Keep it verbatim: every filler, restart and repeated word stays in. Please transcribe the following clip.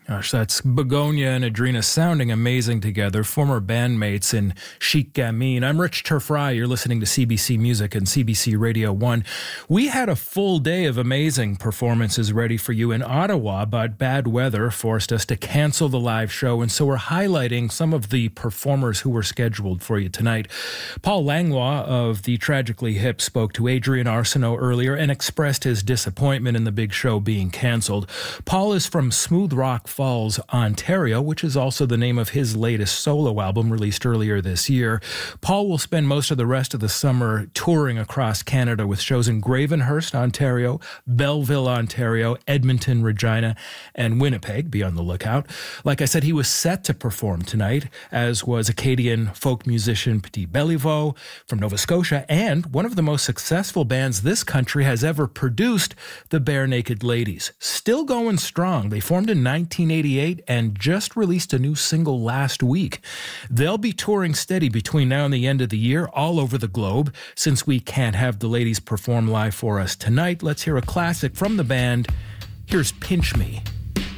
Gosh, that's Begonia and Adrena sounding amazing together, former bandmates in Chic Gamine. I'm Rich Turfry. You're listening to C B C Music and C B C Radio one. We had a full day of amazing performances ready for you in Ottawa, but bad weather forced us to cancel the live show, and so we're highlighting some of the performers who were scheduled for you tonight. Paul Langlois of the Tragically Hip spoke to Adrian Arsenault earlier and expressed his disappointment in the big show being canceled. Paul is from Smooth Rock Falls, Ontario, which is also the name of his latest solo album released earlier this year. Paul will spend most of the rest of the summer touring across Canada with shows in Gravenhurst, Ontario, Belleville, Ontario, Edmonton, Regina, and Winnipeg. Be on the lookout. Like I said, he was set to perform tonight, as was Acadian folk musician Petit Beliveau from Nova Scotia, and one of the most successful bands this country has ever produced, the Bare Naked Ladies. Still going strong. They formed in nineteen eighty-eight and just released a new single last week. They'll be touring steady between now and the end of the year all over the globe. Since we can't have the ladies perform live for us tonight, let's hear a classic from the band. Here's Pinch Me.